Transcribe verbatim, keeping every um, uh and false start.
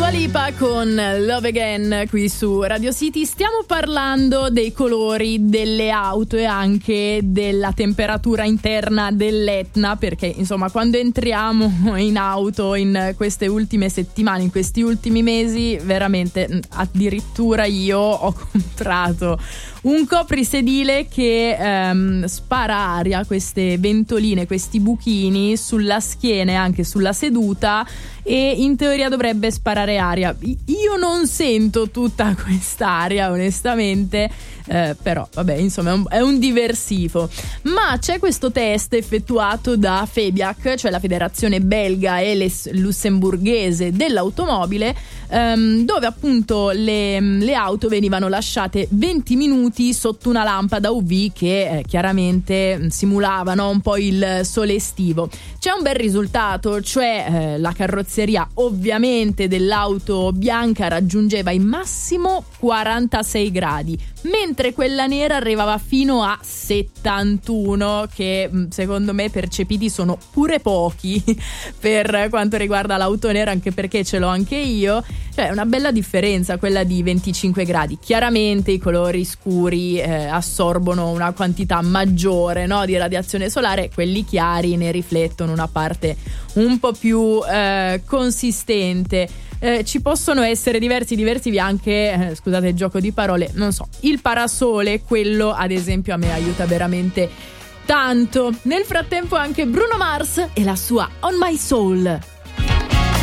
Dua Lipa con Love Again qui su Radio City. Stiamo parlando dei colori delle auto e anche della temperatura interna dell'Etna, perché insomma quando entriamo in auto in queste ultime settimane, in questi ultimi mesi, veramente addirittura io ho comprato un coprisedile che ehm, spara aria, queste ventoline, questi buchini sulla schiena e anche sulla seduta, e in teoria dovrebbe sparare aria. Io non sento tutta quest'aria onestamente, eh, però vabbè, insomma è un, è un diversivo. Ma c'è questo test effettuato da Febiac, cioè la federazione belga e les- lussemburghese dell'automobile, ehm, dove appunto le, le auto venivano lasciate venti minuti sotto una lampada U V che eh, chiaramente simulavano un po' il sole estivo. C'è un bel risultato, cioè eh, la carrozzeria ovviamente dell'auto bianca raggiungeva in massimo quarantasei gradi, mentre quella nera arrivava fino a settantuno, che secondo me percepiti sono pure pochi per quanto riguarda l'auto nera, anche perché ce l'ho anche io. Cioè una bella differenza quella di venticinque gradi. Chiaramente i colori scuri eh, assorbono una quantità maggiore, no, di radiazione solare, quelli chiari ne riflettono una parte un po' più eh, consistente. Eh, ci possono essere diversi diversivi anche, eh, scusate il gioco di parole, non so, il parasole, quello ad esempio a me aiuta veramente tanto. Nel frattempo anche Bruno Mars e la sua On My Soul.